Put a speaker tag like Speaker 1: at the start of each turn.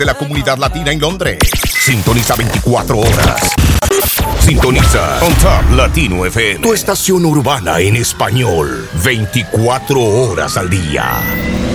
Speaker 1: de la comunidad latina en Londres. Sintoniza 24 horas. Sintoniza On Top Latino FM, tu estación urbana en español, 24 horas al día.